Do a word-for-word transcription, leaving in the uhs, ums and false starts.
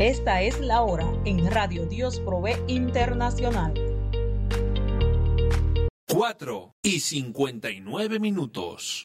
Esta es la hora en Radio Dios Provee Internacional. Cuatro y cincuenta y nueve minutos.